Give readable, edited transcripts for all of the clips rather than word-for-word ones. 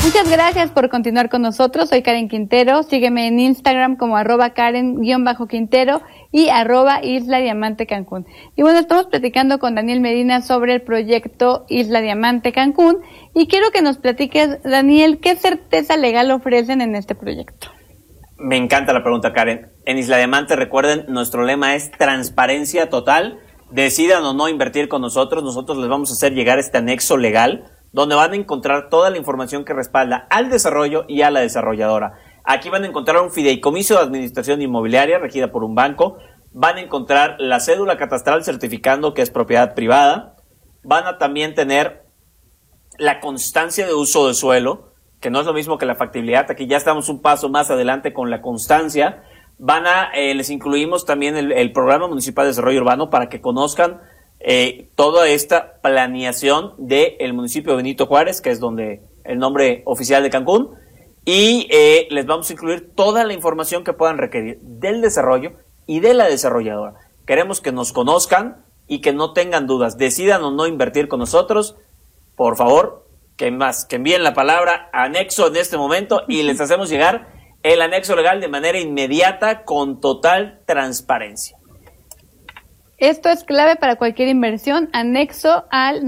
Muchas gracias por continuar con nosotros. Soy Karen Quintero. Sígueme en Instagram como @Karen_Quintero y @Isla Diamante Cancún. Y bueno, estamos platicando con Daniel Medina sobre el proyecto Isla Diamante Cancún. Y quiero que nos platiques, Daniel, ¿qué certeza legal ofrecen en este proyecto? Me encanta la pregunta, Karen. En Isla Diamante, recuerden, nuestro lema es transparencia total. Decidan o no invertir con nosotros. Nosotros les vamos a hacer llegar este anexo legal donde van a encontrar toda la información que respalda al desarrollo y a la desarrolladora. Aquí van a encontrar un fideicomiso de administración inmobiliaria regida por un banco, van a encontrar la cédula catastral certificando que es propiedad privada, van a también tener la constancia de uso de suelo, que no es lo mismo que la factibilidad, aquí ya estamos un paso más adelante con la constancia. Les incluimos también el Programa Municipal de Desarrollo Urbano para que conozcan toda esta planeación del municipio de Benito Juárez, que es donde el nombre oficial de Cancún, y les vamos a incluir toda la información que puedan requerir del desarrollo y de la desarrolladora. Queremos que nos conozcan y que no tengan dudas, decidan o no invertir con nosotros. Por favor, que envíen la palabra anexo en este momento y les hacemos llegar el anexo legal de manera inmediata con total transparencia. Esto es clave para cualquier inversión, anexo al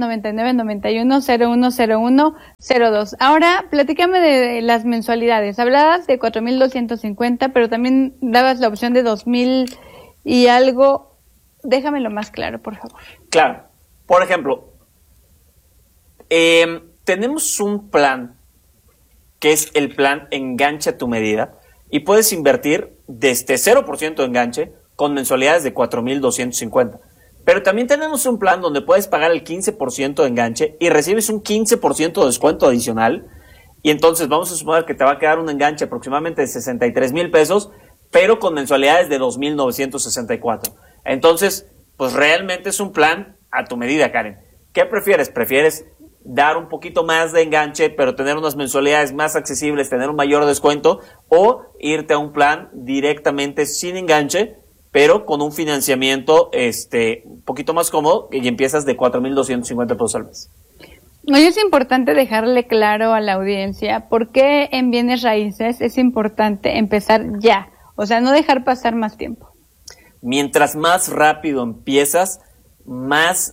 9991-010102. Ahora, platícame de las mensualidades. Hablabas de 4,250, pero también dabas la opción de 2,000 y algo. Déjamelo más claro, por favor. Claro. Por ejemplo, tenemos un plan que es el plan Enganche a tu medida y puedes invertir desde 0% de enganche con mensualidades de 4,250. Pero también tenemos un plan donde puedes pagar el 15% de enganche y recibes un 15% de descuento adicional. Y entonces vamos a suponer que te va a quedar un enganche aproximadamente de 63,000 pesos, pero con mensualidades de 2,964. Entonces, pues realmente es un plan a tu medida, Karen. ¿Qué prefieres? ¿Prefieres dar un poquito más de enganche, pero tener unas mensualidades más accesibles, tener un mayor descuento, o irte a un plan directamente sin enganche, pero con un financiamiento un poquito más cómodo y empiezas de 4,250 pesos al mes? Hoy es importante dejarle claro a la audiencia por qué en bienes raíces es importante empezar ya, o sea, no dejar pasar más tiempo. Mientras más rápido empiezas, más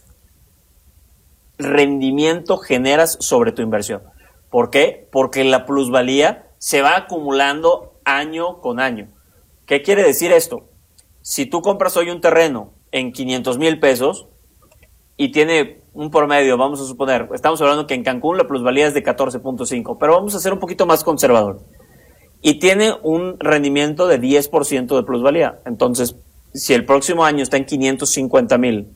rendimiento generas sobre tu inversión. ¿Por qué? Porque la plusvalía se va acumulando año con año. ¿Qué quiere decir esto? Si tú compras hoy un terreno en 500,000 pesos y tiene un promedio, vamos a suponer, estamos hablando que en Cancún la plusvalía es de 14.5, pero vamos a ser un poquito más conservador. Y tiene un rendimiento de 10% de plusvalía. Entonces, si el próximo año está en 550,000,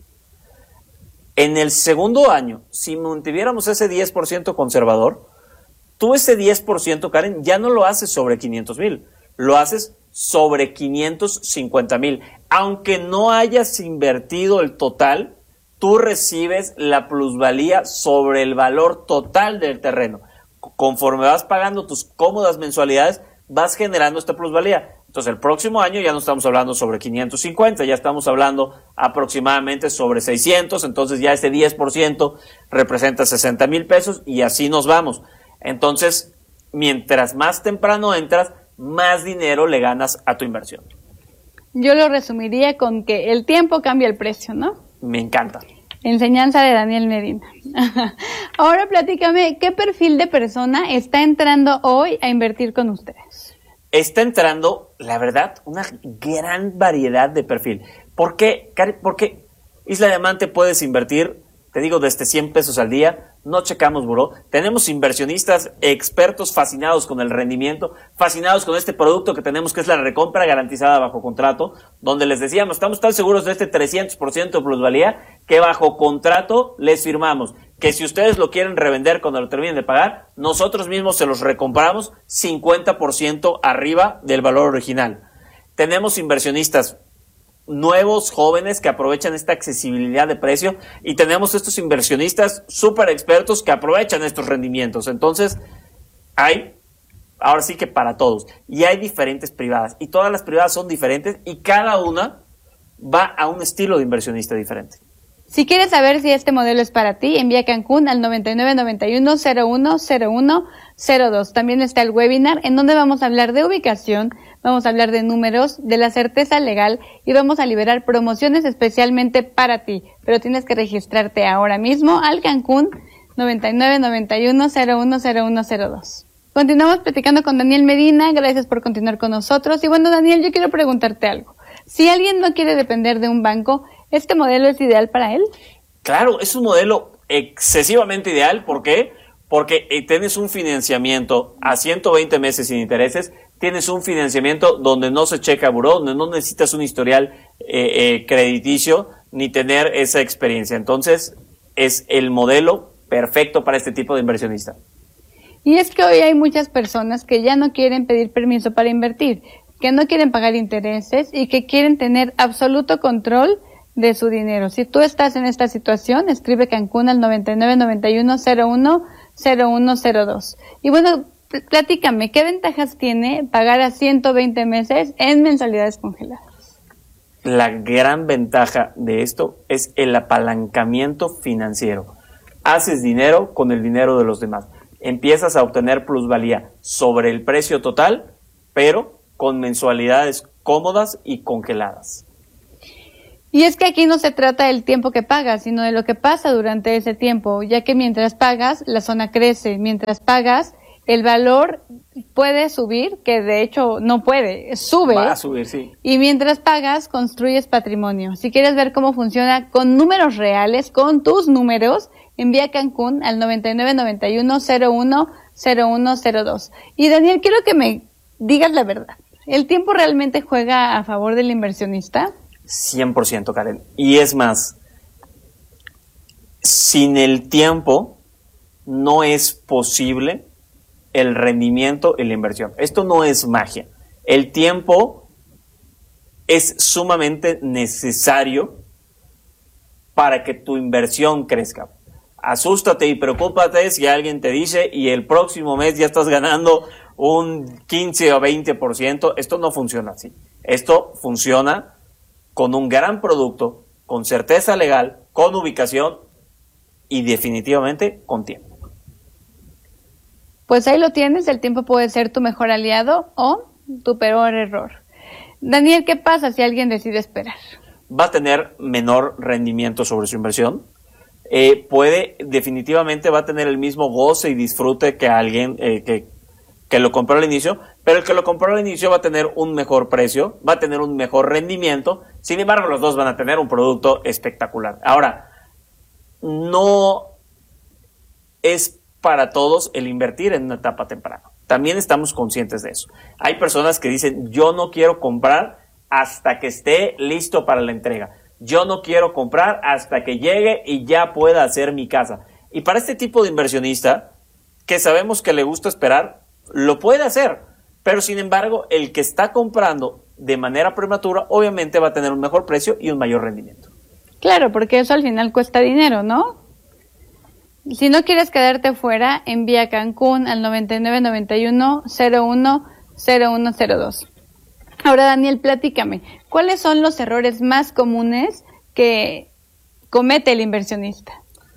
en el segundo año, si mantuviéramos ese 10% conservador, tú ese 10%, Karen, ya no lo haces sobre 500,000, lo haces sobre 550,000. Aunque no hayas invertido el total, tú recibes la plusvalía sobre el valor total del terreno. Conforme vas pagando tus cómodas mensualidades, vas generando esta plusvalía. Entonces, el próximo año ya no estamos hablando sobre 550, ya estamos hablando aproximadamente sobre 600, entonces ya ese 10% representa 60,000 pesos y así nos vamos. Entonces, mientras más temprano entras, más dinero le ganas a tu inversión. Yo lo resumiría con que el tiempo cambia el precio, ¿no? Me encanta. Enseñanza de Daniel Medina. Ahora platícame, ¿qué perfil de persona está entrando hoy a invertir con ustedes? Está entrando, la verdad, una gran variedad de perfil. ¿Por qué? Porque Isla Diamante puedes invertir, te digo, desde 100 pesos al día. No checamos buró. Tenemos inversionistas expertos fascinados con el rendimiento, fascinados con este producto que tenemos, que es la recompra garantizada bajo contrato, donde les decíamos, estamos tan seguros de este 300% de plusvalía que bajo contrato les firmamos que si ustedes lo quieren revender cuando lo terminen de pagar, nosotros mismos se los recompramos 50% arriba del valor original. Tenemos inversionistas nuevos, jóvenes, que aprovechan esta accesibilidad de precio, y tenemos estos inversionistas súper expertos que aprovechan estos rendimientos. Entonces, hay, ahora sí que para todos, y hay diferentes privadas, y todas las privadas son diferentes, y cada una va a un estilo de inversionista diferente. Si quieres saber si este modelo es para ti, envía Cancún al 9991-010102. También está el webinar en donde vamos a hablar de ubicación, vamos a hablar de números, de la certeza legal y vamos a liberar promociones especialmente para ti. Pero tienes que registrarte ahora mismo al Cancún 9991-010102. Continuamos platicando con Daniel Medina, gracias por continuar con nosotros. Y bueno, Daniel, yo quiero preguntarte algo. Si alguien no quiere depender de un banco, ¿este modelo es ideal para él? Claro, es un modelo excesivamente ideal. ¿Por qué? Porque tienes un financiamiento a 120 meses sin intereses, tienes un financiamiento donde no se checa buró, donde no necesitas un historial crediticio ni tener esa experiencia. Entonces, es el modelo perfecto para este tipo de inversionista. Y es que hoy hay muchas personas que ya no quieren pedir permiso para invertir, que no quieren pagar intereses y que quieren tener absoluto control de su dinero. Si tú estás en esta situación, escribe Cancún al 9991-010102. Y bueno, platícame, ¿qué ventajas tiene pagar a 120 meses en mensualidades congeladas? La gran ventaja de esto es el apalancamiento financiero. Haces dinero con el dinero de los demás. Empiezas a obtener plusvalía sobre el precio total, pero con mensualidades cómodas y congeladas. Y es que aquí no se trata del tiempo que pagas, sino de lo que pasa durante ese tiempo, ya que mientras pagas, la zona crece, mientras pagas, el valor puede subir, que de hecho no puede, sube. Va a subir, sí. Y mientras pagas, construyes patrimonio. Si quieres ver cómo funciona con números reales, con tus números, envía Cancún al 9991-010102. Y Daniel, quiero que me digas la verdad. ¿El tiempo realmente juega a favor del inversionista? 100%, Karen. Y es más, sin el tiempo no es posible el rendimiento y la inversión. Esto no es magia. El tiempo es sumamente necesario para que tu inversión crezca. Asústate y preocúpate si alguien te dice y el próximo mes ya estás ganando un 15 o 20%. Esto no funciona así. Esto funciona con un gran producto, con certeza legal, con ubicación y definitivamente con tiempo. Pues ahí lo tienes, el tiempo puede ser tu mejor aliado o tu peor error. Daniel, ¿qué pasa si alguien decide esperar? Va a tener menor rendimiento sobre su inversión. Definitivamente va a tener el mismo goce y disfrute que alguien que lo compró al inicio, pero el que lo compró al inicio va a tener un mejor precio, va a tener un mejor rendimiento. Sin embargo, los dos van a tener un producto espectacular. Ahora, no es para todos el invertir en una etapa temprana. También estamos conscientes de eso. Hay personas que dicen, yo no quiero comprar hasta que esté listo para la entrega. Yo no quiero comprar hasta que llegue y ya pueda hacer mi casa. Y para este tipo de inversionista, que sabemos que le gusta esperar, lo puede hacer. Pero sin embargo, el que está comprando de manera prematura, obviamente va a tener un mejor precio y un mayor rendimiento. Claro, porque eso al final cuesta dinero, ¿no? Si no quieres quedarte fuera, envía Cancún al 9991-010102. Ahora, Daniel, platícame, ¿cuáles son los errores más comunes que comete el inversionista?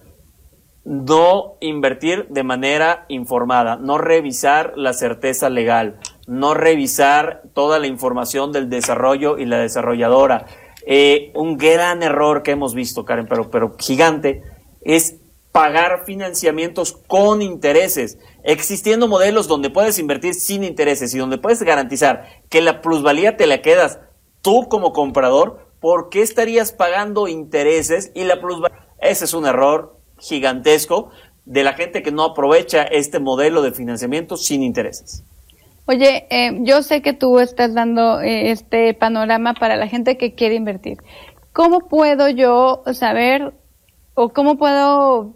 No invertir de manera informada, no revisar la certeza legal, no revisar toda la información del desarrollo y la desarrolladora. Un gran error que hemos visto, Karen, pero gigante, es pagar financiamientos con intereses, existiendo modelos donde puedes invertir sin intereses y donde puedes garantizar que la plusvalía te la quedas tú como comprador. ¿Por qué estarías pagando intereses y la plusvalía? Ese es un error gigantesco de la gente que no aprovecha este modelo de financiamiento sin intereses. Oye, yo sé que tú estás dando este panorama para la gente que quiere invertir. ¿Cómo puedo yo saber o cómo puedo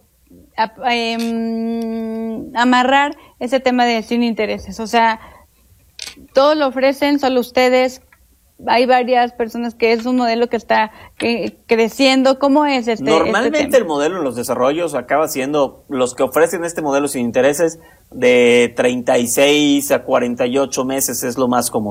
amarrar ese tema de sin intereses? O sea, todos lo ofrecen, solo ustedes. Hay varias personas que es un modelo que está creciendo. ¿Cómo es este? Normalmente este tema? El modelo en los desarrollos acaba siendo, los que ofrecen este modelo sin intereses, de 36 a 48 meses es lo más común.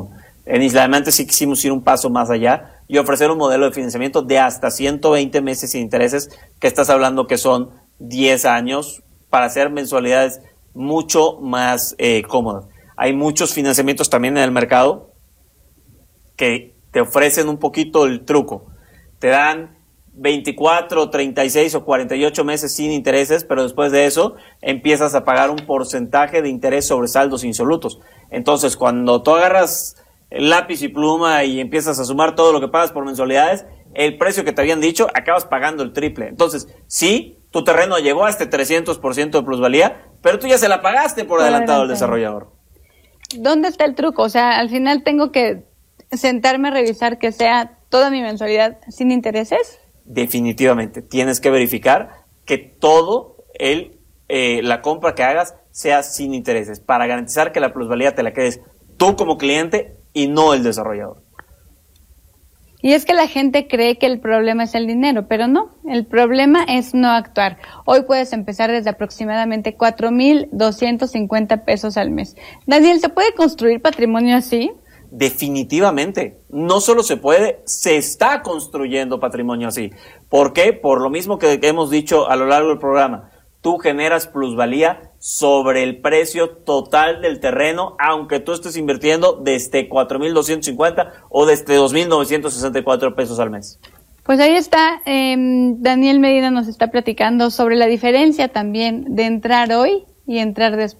En Isla Diamante sí quisimos ir un paso más allá y ofrecer un modelo de financiamiento de hasta 120 meses sin intereses, que estás hablando que son 10 años, para hacer mensualidades mucho más cómodas. Hay muchos financiamientos también en el mercado que te ofrecen un poquito el truco. Te dan 24, 36 o 48 meses sin intereses, pero después de eso empiezas a pagar un porcentaje de interés sobre saldos insolutos. Entonces, cuando tú agarras el lápiz y pluma y empiezas a sumar todo lo que pagas por mensualidades, el precio que te habían dicho, acabas pagando el triple. Entonces, sí, tu terreno llegó a este 300% de plusvalía, pero tú ya se la pagaste por adelantado al desarrollador. ¿Dónde está el truco? O sea, al final tengo que sentarme a revisar que sea toda mi mensualidad sin intereses. Definitivamente, tienes que verificar que todo la compra que hagas sea sin intereses, para garantizar que la plusvalía te la quedes tú como cliente y no el desarrollador. Y es que la gente cree que el problema es el dinero, pero no, el problema es no actuar. Hoy puedes empezar desde aproximadamente 4,250 pesos al mes. Daniel, ¿se puede construir patrimonio así? Definitivamente, no solo se puede, se está construyendo patrimonio así. ¿Por qué? Por lo mismo que hemos dicho a lo largo del programa. Tú generas plusvalía sobre el precio total del terreno, aunque tú estés invirtiendo desde 4,250 o desde 2,964 pesos al mes. Pues ahí está, Daniel Medina nos está platicando sobre la diferencia también de entrar hoy y entrar después.